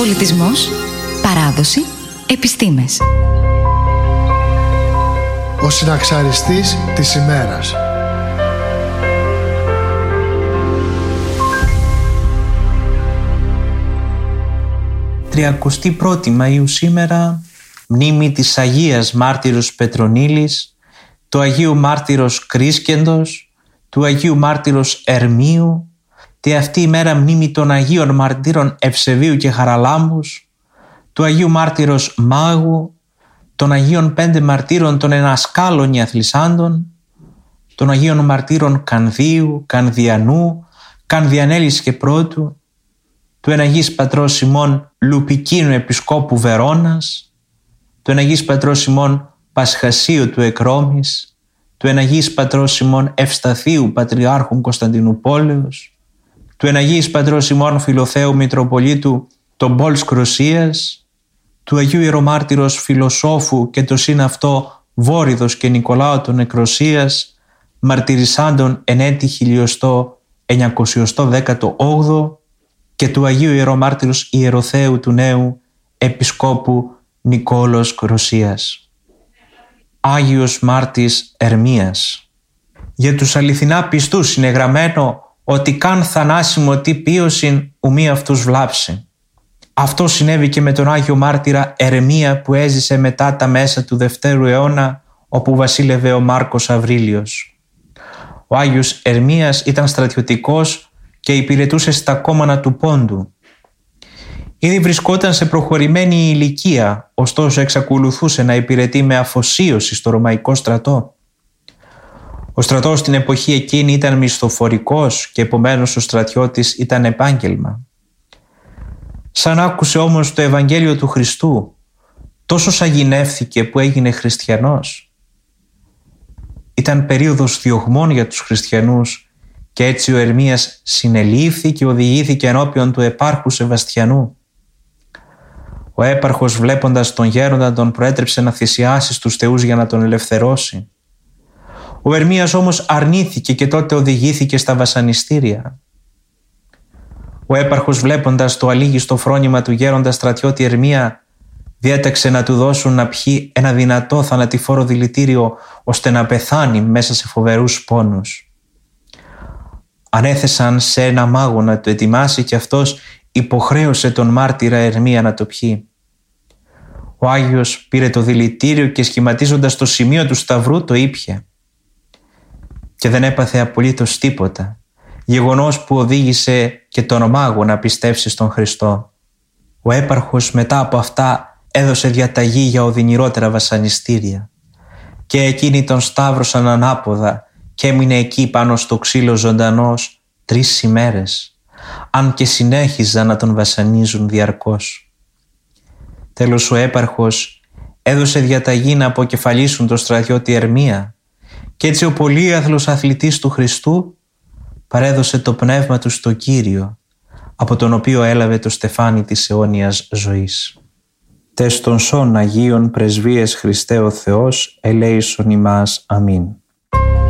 Πολιτισμός, παράδοση, επιστήμες. Ο συναξαριστής της ημέρας. «31η Μαΐου σήμερα, μνήμη της Αγίας Μάρτυρος Πετρονήλης, του Αγίου Μάρτυρος Κρίσκεντος, του Αγίου Μάρτυρος Ερμίου, τη αυτή η μέρα μνήμη των Αγίων Μαρτύρων Ευσεβίου και Χαραλάμπους, του Αγίου Μάρτυρος Μάγου, των Αγίων 5 Μαρτύρων των Ενασκάλων Ιαθλισάντων, των Αγίων Μαρτύρων Κανδίου, Κανδιανού, Κανδιανέλης και Πρώτου, του Εναγής Πατρός Σιμών Λουπικίνου Επισκόπου Βερώνας, του Εναγής Πατρός Σιμών Πασχασίου του Εκρόμης, του Εναγής Πατρός Σιμών Ευσταθίου Πατριάρχου Κωνσταντινούπολεως, του Εναγής Πατρός Σιμών Φιλοθέου Μητροπολίτου των Πόλς Κροσίας, του Αγίου Ιερομάρτυρος Φιλοσόφου και το συν αυτό Βόριδος και Νικολάου των Εκροσίας, μαρτυρισάντων εν έτη 1918 και του Αγίου Ιερομάρτυρος Ιεροθέου του Νέου Επισκόπου Νικόλος Κροσίας. Άγιος Μάρτης Ερμίας. Για τους αληθινά πιστούς είναι γραμμένο ότι καν θανάσιμο τι πίωσιν ουμή αυτούς βλάψει. Αυτό συνέβη και με τον Άγιο Μάρτυρα Ερμία που έζησε μετά τα μέσα του 2ου αιώνα, όπου βασίλευε ο Μάρκος Αυρίλιος. Ο Άγιος Ερμίας ήταν στρατιωτικός και υπηρετούσε στα κόμματα του Πόντου. Ήδη βρισκόταν σε προχωρημένη ηλικία, ωστόσο εξακολουθούσε να υπηρετεί με αφοσίωση στο Ρωμαϊκό στρατό. Ο στρατός στην εποχή εκείνη ήταν μισθοφορικός και επομένως ο στρατιώτης ήταν επάγγελμα. Σαν άκουσε όμως το Ευαγγέλιο του Χριστού, τόσο σαγηνεύθηκε που έγινε χριστιανός. Ήταν περίοδος διωγμών για τους χριστιανούς και έτσι ο Ερμίας συνελήφθη και οδηγήθηκε ενώπιον του επάρχου Σεβαστιανού. Ο έπαρχος, βλέποντας τον γέροντα, τον προέτρεψε να θυσιάσει στους θεούς για να τον ελευθερώσει. Ο Ερμίας όμως αρνήθηκε και τότε οδηγήθηκε στα βασανιστήρια. Ο έπαρχος, βλέποντας το αλήγιστο φρόνημα του γέροντα στρατιώτη Ερμία, διέταξε να του δώσουν να πιει ένα δυνατό θανατηφόρο δηλητήριο ώστε να πεθάνει μέσα σε φοβερούς πόνους. Ανέθεσαν σε ένα μάγο να το ετοιμάσει και αυτός υποχρέωσε τον μάρτυρα Ερμία να το πιει. Ο Άγιος πήρε το δηλητήριο και σχηματίζοντας το σημείο του σταυρού το ήπιε. Και δεν έπαθε απολύτως τίποτα, γεγονός που οδήγησε και τον μάγο να πιστέψει στον Χριστό. Ο έπαρχος μετά από αυτά έδωσε διαταγή για οδυνηρότερα βασανιστήρια και εκείνοι τον σταύρωσαν ανάποδα και έμεινε εκεί πάνω στο ξύλο ζωντανός 3 ημέρες, αν και συνέχιζαν να τον βασανίζουν διαρκώς. Τέλος ο έπαρχος έδωσε διαταγή να αποκεφαλίσουν τον στρατιώτη Ερμία και έτσι ο πολύαθλος αθλητής του Χριστού παρέδωσε το πνεύμα του στο Κύριο, από τον οποίο έλαβε το στεφάνι της αιώνιας ζωής. Τες των σών Αγίων Πρεσβείες Χριστέ ο Θεός ελέησον ημάς. Αμήν.